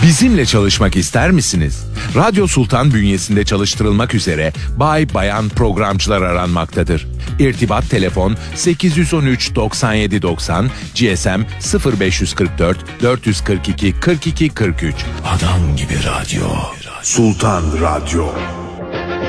Bizimle çalışmak ister misiniz? Radyo Sultan bünyesinde çalıştırılmak üzere bay bayan programcılar aranmaktadır. İrtibat telefon 813 97 90, GSM 0544 442 42 43. Adam gibi radyo. Sultan Radyo.